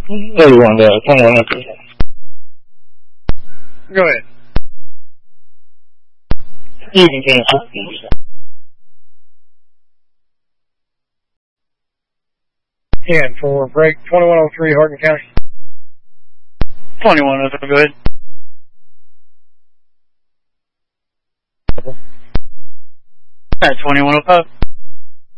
31 to 21 after. Go ahead. You can cancel. And for break 2103, Hardin County. 2103, go ahead. At 2105.